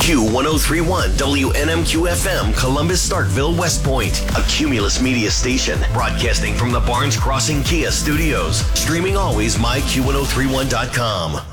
Q1031 WNMQ FM, Columbus, Starkville, West Point. A Cumulus Media station broadcasting from the Barnes Crossing Kia Studios. Streaming always myQ1031.com.